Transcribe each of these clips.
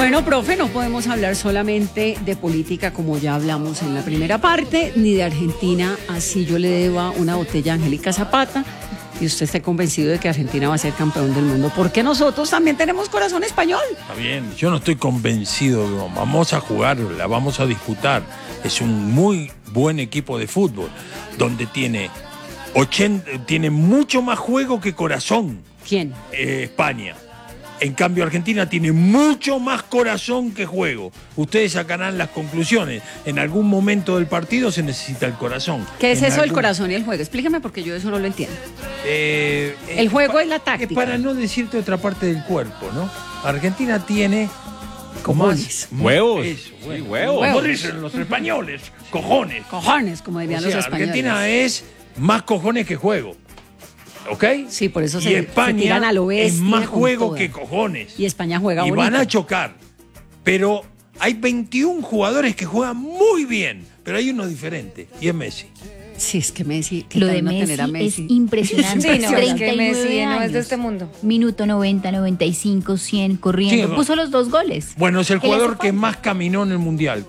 Bueno, profe, no podemos hablar solamente de política como ya hablamos en la primera parte, ni de Argentina, así yo le deba una botella a Angélica Zapata y usted esté convencido de que Argentina va a ser campeón del mundo, porque nosotros también tenemos corazón español. Está bien, yo no estoy convencido, vamos a jugar, la vamos a disputar. Es un muy buen equipo de fútbol, donde tiene mucho más juego que corazón. ¿Quién? España. En cambio, Argentina tiene mucho más corazón que juego. Ustedes sacarán las conclusiones. En algún momento del partido se necesita el corazón. ¿Qué es eso del corazón y el juego? Explíqueme porque yo eso no lo entiendo. El juego es la táctica. Para no decirte otra parte del cuerpo, ¿no? Argentina tiene... Cojones. Huevos. Eso, sí, huevos. huevos. Como dicen los españoles, cojones. Cojones, como dirían los españoles. Argentina es más cojones que juego. ¿Ok? Sí, por eso y se España tiran a lo bestia es más con juego toda. que cojones. Y España juega y bonito. van a chocar. Pero hay 21 jugadores que juegan muy bien. Pero hay uno diferente. Y es Messi. Sí, es que Messi... ¿qué Lo tal de no Messi tener a Messi? es impresionante. Sí, no, es que 39 Messi no es de años. este mundo. Minuto 90, 95, 100, corriendo. Sí, Puso los 2 goles. Bueno, es el ¿Qué le hace jugador que falta? más caminó en el Mundial.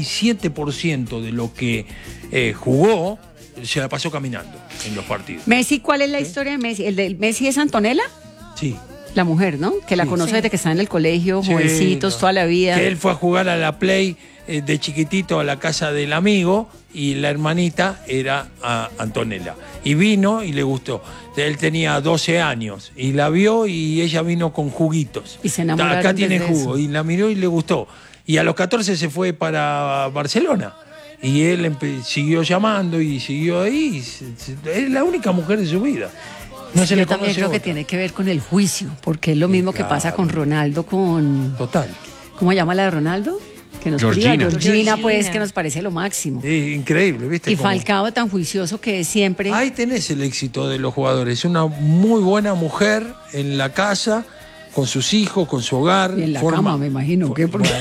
47% de lo que jugó se la pasó caminando en los partidos. Messi, ¿cuál es la historia de Messi? ¿El de Messi es Antonella? Sí. La mujer, ¿no? Que la Sí. conoce Sí. desde que está en el colegio, Sí, jovencitos, no. toda la vida. Que él fue a jugar a la Play de chiquitito a la casa del amigo y la hermanita era a Antonella. Y vino y le gustó. Él tenía 12 años y la vio y ella vino con juguitos. Y se enamoraron Acá tiene desde jugo. eso. Y la miró y le gustó. Y a los 14 se fue para Barcelona. Y él siguió llamando y siguió ahí. Es la única mujer de su vida. No se Yo le también conoce creo que otra. tiene que ver con el juicio, porque es lo mismo que pasa claro. con Ronaldo, con... Total. ¿Cómo se llama la de Ronaldo? Que nos Georgina. diga, Georgina, pues, Georgina. que nos parece lo máximo. Increíble, ¿viste? Y Cómo- Falcao tan juicioso que siempre... Ahí tenés el éxito de los jugadores. Una muy buena mujer en la casa, con sus hijos, con su hogar. Y en la cama, me imagino, ¿qué? Porque-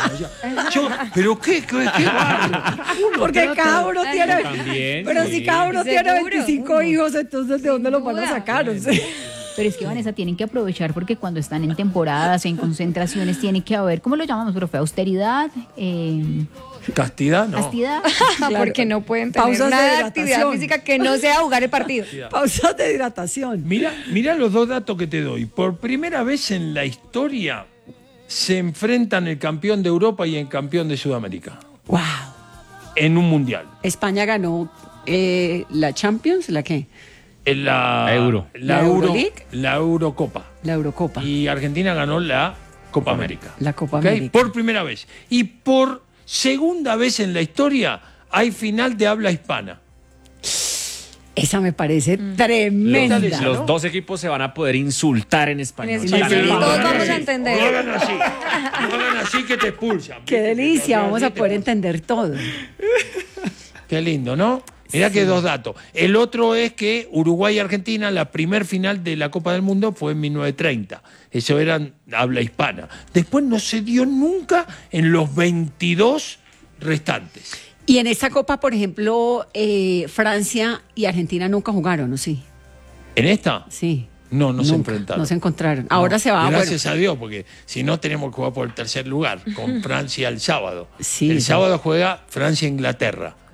¿Pero qué bárbaro? Porque cada uno tiene... También, Pero sí. si cada uno tiene Seguro. 25 hijos, entonces ¿de dónde los van a duda. sacar? O sea, Pero es que, Vanessa, tienen que aprovechar porque cuando están en temporadas, en concentraciones, tiene que haber, ¿cómo lo llamamos, profe? Austeridad, ¿Castidad? No. castidad. Porque no pueden tener Pausas de nada de hidratación. actividad física que no sea jugar el partido. pausas de hidratación. Mira los dos datos que te doy. Por primera vez en la historia se enfrentan el campeón de Europa y el campeón de Sudamérica ¡Wow! en un mundial. España ganó la Champions, ¿la qué? En la Euro. ¿La Euroleague? La Eurocopa. La Eurocopa. Y Argentina ganó la Copa América. La Copa ¿Ok? América. Por primera vez. Y por segunda vez en la historia hay final de habla hispana. Esa me parece tremenda. Los- Los dos equipos se van a poder insultar en español. En español. Ganar. Todos vamos a No entender. hagan así. No hagan así que te expulsan. Qué delicia, vamos a Te poder expulsan. entender todo. Qué lindo, ¿no? Mirá que dos datos. El otro es que Uruguay y Argentina, la primer final de la Copa del Mundo fue en 1930. Eso era habla hispana. Después no se dio nunca en los 22 restantes. Y en esta Copa, por ejemplo, Francia y Argentina nunca jugaron, ¿no? Sí. ¿En esta? Sí. No se Nunca, enfrentaron. No se encontraron. Ahora No, se va a... Gracias a Dios, porque si no tenemos que jugar por el tercer lugar, con Francia el sábado. Sí, el sí. sábado juega Francia-Inglaterra.